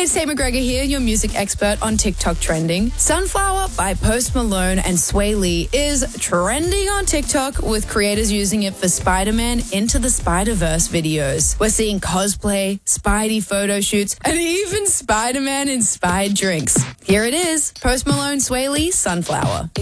Hey, it's Tate McGregor here, your music expert on TikTok trending. Sunflower by Post Malone and Sway Lee is trending on TikTok, with creators using it for Spider-Man Into the Spider-Verse videos. We're seeing cosplay, Spidey photo shoots, and even Spider-Man inspired drinks. Here it is, Post Malone, Sway Lee, Sunflower.